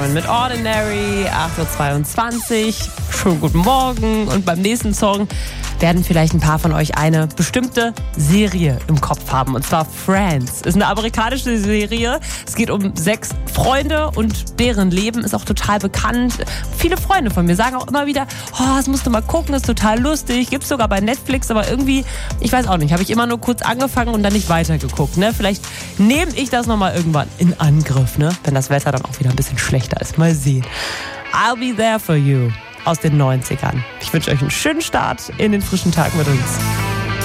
Mit Ordinary, 8.22 Uhr. Schönen guten Morgen. Und beim nächsten Song werden vielleicht ein paar von euch eine bestimmte Serie im Kopf haben. Und zwar Friends. Ist eine amerikanische Serie. Es geht um 6 Freunde und deren Leben ist auch total bekannt. Viele Freunde von mir sagen auch immer wieder, das musst du mal gucken, ist total lustig. Gibt's sogar bei Netflix, aber irgendwie, ich weiß auch nicht, habe ich immer nur kurz angefangen und dann nicht weitergeguckt. Ne? Vielleicht nehme ich das nochmal irgendwann in Angriff, ne? Wenn das Wetter dann auch wieder ein bisschen schlechter ist. Mal sehen. I'll be there for you aus den 90ern. Ich wünsche euch einen schönen Start in den frischen Tag mit uns.